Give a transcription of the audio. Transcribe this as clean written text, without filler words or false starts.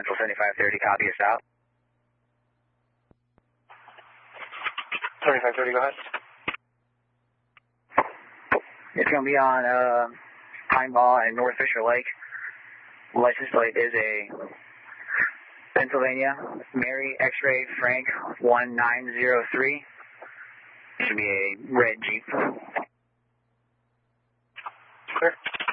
Central 7530, copy us out. 7530, go ahead. It's going to be on Pine Ball and North Fisher Lake. License plate is a Pennsylvania Mary X-Ray Frank 1903. It should be a red Jeep. Clear.